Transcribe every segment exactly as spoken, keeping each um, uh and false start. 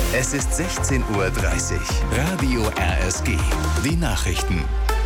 Es ist sechzehn Uhr dreißig. Radio R S G. Die Nachrichten.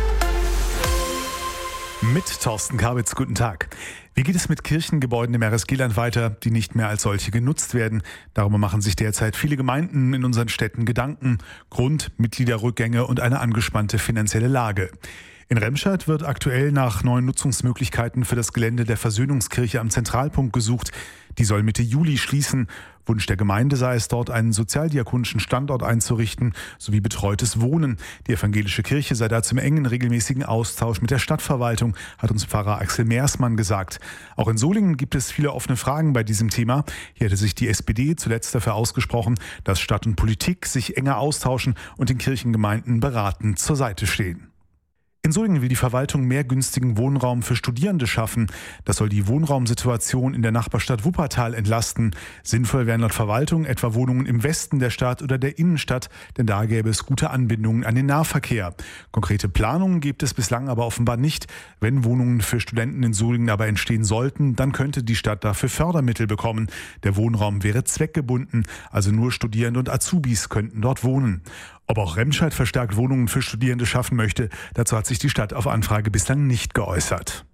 Mit Thorsten Kabitz, guten Tag. Wie geht es mit Kirchengebäuden im R S G-Land weiter, die nicht mehr als solche genutzt werden? Darüber machen sich derzeit viele Gemeinden in unseren Städten Gedanken. Grund: Mitgliederrückgänge und eine angespannte finanzielle Lage. In Remscheid wird aktuell nach neuen Nutzungsmöglichkeiten für das Gelände der Versöhnungskirche am Zentralpunkt gesucht. Die soll Mitte Juli schließen. Wunsch der Gemeinde sei es, dort einen sozialdiakonischen Standort einzurichten, sowie betreutes Wohnen. Die evangelische Kirche sei dazu im engen, regelmäßigen Austausch mit der Stadtverwaltung, hat uns Pfarrer Axel Meersmann gesagt. Auch in Solingen gibt es viele offene Fragen bei diesem Thema. Hier hätte sich die S P D zuletzt dafür ausgesprochen, dass Stadt und Politik sich enger austauschen und den Kirchengemeinden beratend zur Seite stehen. In Solingen will die Verwaltung mehr günstigen Wohnraum für Studierende schaffen. Das soll die Wohnraumsituation in der Nachbarstadt Wuppertal entlasten. Sinnvoll wären laut Verwaltung etwa Wohnungen im Westen der Stadt oder der Innenstadt, denn da gäbe es gute Anbindungen an den Nahverkehr. Konkrete Planungen gibt es bislang aber offenbar nicht. Wenn Wohnungen für Studenten in Solingen aber entstehen sollten, dann könnte die Stadt dafür Fördermittel bekommen. Der Wohnraum wäre zweckgebunden, also nur Studierende und Azubis könnten dort wohnen. Ob auch Remscheid verstärkt Wohnungen für Studierende schaffen möchte, dazu hat sich die Stadt auf Anfrage bislang nicht geäußert.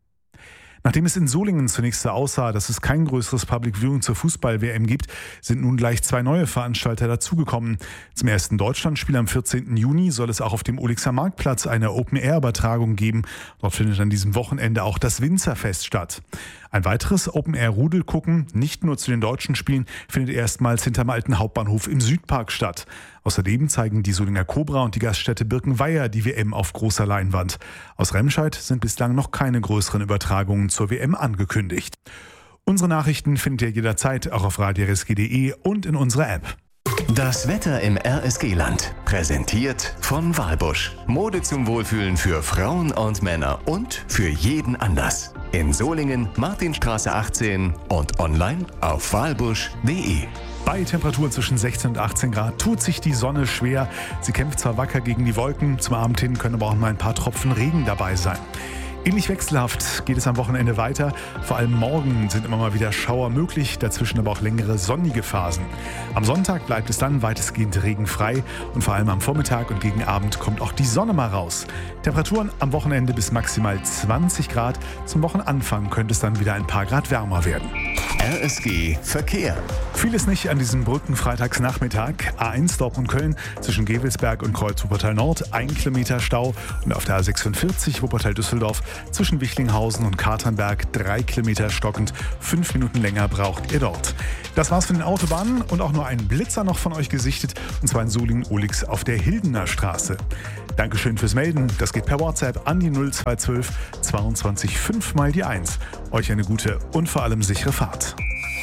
Nachdem es in Solingen zunächst so aussah, dass es kein größeres Public Viewing zur Fußball-W M gibt, sind nun gleich zwei neue Veranstalter dazugekommen. Zum ersten Deutschlandspiel am vierzehnten Juni soll es auch auf dem Olixer Marktplatz eine Open-Air-Übertragung geben. Dort findet an diesem Wochenende auch das Winzerfest statt. Ein weiteres Open-Air-Rudelgucken, nicht nur zu den deutschen Spielen, findet erstmals hinterm alten Hauptbahnhof im Südpark statt. Außerdem zeigen die Solinger Cobra und die Gaststätte Birkenweier die W M auf großer Leinwand. Aus Remscheid sind bislang noch keine größeren Übertragungen zur W M angekündigt. Unsere Nachrichten findet ihr jederzeit auch auf radio r s g punkt d e und in unserer App. Das Wetter im R S G-Land. Präsentiert von Walbusch. Mode zum Wohlfühlen für Frauen und Männer und für jeden Anlass. In Solingen, Martinstraße achtzehn und online auf walbusch punkt d e. Bei Temperaturen zwischen sechzehn und achtzehn Grad tut sich die Sonne schwer. Sie kämpft zwar wacker gegen die Wolken, zum Abend hin können aber auch mal ein paar Tropfen Regen dabei sein. Ähnlich wechselhaft geht es am Wochenende weiter. Vor allem morgen sind immer mal wieder Schauer möglich, dazwischen aber auch längere sonnige Phasen. Am Sonntag bleibt es dann weitestgehend regenfrei und vor allem am Vormittag und gegen Abend kommt auch die Sonne mal raus. Temperaturen am Wochenende bis maximal zwanzig Grad. Zum Wochenanfang könnte es dann wieder ein paar Grad wärmer werden. R S G Verkehr. Vieles nicht an diesem Brückenfreitagsnachmittag. A eins Dortmund-Köln zwischen Gevelsberg und Kreuz Wuppertal Nord, ein Kilometer Stau. Und auf der A sechsundvierzig Wuppertal-Düsseldorf zwischen Wichlinghausen und Katernberg, drei Kilometer stockend. Fünf Minuten länger braucht ihr dort. Das war's von den Autobahnen und auch nur ein Blitzer noch von euch gesichtet. Und zwar in Solingen-Olix auf der Hildener Straße. Dankeschön fürs Melden. Das geht per WhatsApp an die null zwei eins zwei zweiundzwanzig fünf mal die eins. Euch eine gute und vor allem sichere Fahrt.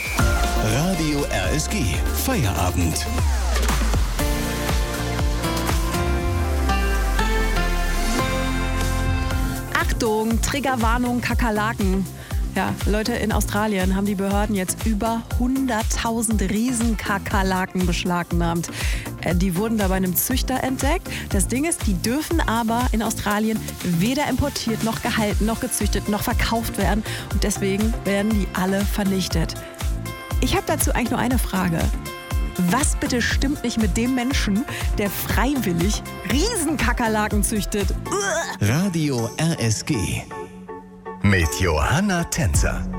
Radio R S G. Feierabend. Achtung, Triggerwarnung, Kakerlaken. Ja, Leute, in Australien haben die Behörden jetzt über hunderttausend Riesenkakerlaken beschlagnahmt. Äh, die wurden da bei einem Züchter entdeckt. Das Ding ist, die dürfen aber in Australien weder importiert, noch gehalten, noch gezüchtet, noch verkauft werden. Und deswegen werden die alle vernichtet. Ich habe dazu eigentlich nur eine Frage. Was bitte stimmt nicht mit dem Menschen, der freiwillig Riesenkakerlaken züchtet? Uah! Radio R S G. Mit Johanna Tänzer.